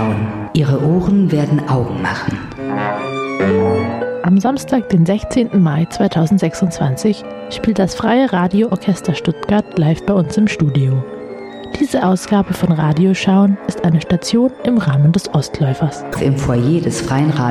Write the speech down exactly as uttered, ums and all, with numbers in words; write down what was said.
schauen. Ihre Ohren werden Augen machen. Am Samstag, den sechzehnten Mai zweitausendsechsundzwanzig, spielt das Freie Radio Orchester Stuttgart live bei uns im Studio. Diese Ausgabe von Radioschauen ist eine Station im Rahmen des Ostläufers. Im Foyer des Freien Radios